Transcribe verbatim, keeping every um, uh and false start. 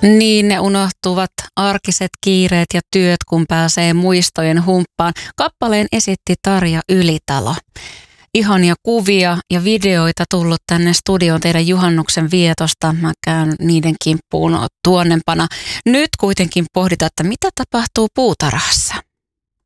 Niin ne unohtuvat arkiset kiireet ja työt, kun pääsee muistojen humppaan. Kappaleen esitti Tarja Ylitalo. Ihania kuvia ja videoita tullut tänne studioon teidän juhannuksen vietosta. Mä käyn niiden kimppuun tuonnempana. Nyt kuitenkin pohditaan, että mitä tapahtuu puutarhassa.